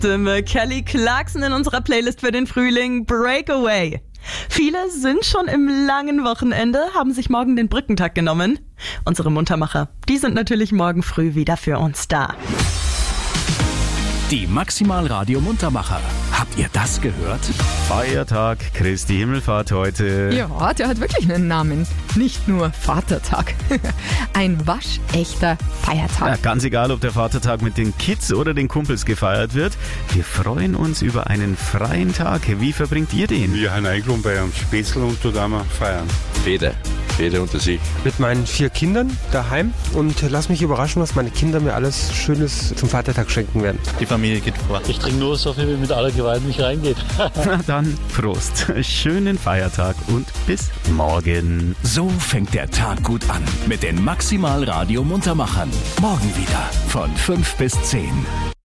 Stimme Kelly Clarkson in unserer Playlist für den Frühling, Breakaway. Viele sind schon im langen Wochenende, haben sich morgen den Brückentag genommen. Unsere Muntermacher, die sind natürlich morgen früh wieder für uns da. Die Maximal Radio Muntermacher. Habt ihr das gehört? Feiertag, Christi Himmelfahrt heute. Ja, der hat wirklich einen Namen. Nicht nur Vatertag. Ein waschechter Feiertag. Ja, ganz egal, ob der Vatertag mit den Kids oder den Kumpels gefeiert wird. Wir freuen uns über einen freien Tag. Wie verbringt ihr den? Wir haben eingeladen bei einem Spätzl und dort einmal feiern. Jeder unter sich. Mit meinen 4 Kindern daheim und lass mich überraschen, was meine Kinder mir alles Schönes zum Vatertag schenken werden. Die Familie geht vor. Ich trinke nur so viel, wie mit aller Gewalt mich reingeht. Na dann, Prost. Schönen Feiertag und bis morgen. So fängt der Tag gut an mit den Maximal Radio Muntermachern. Morgen wieder von 5 bis 10.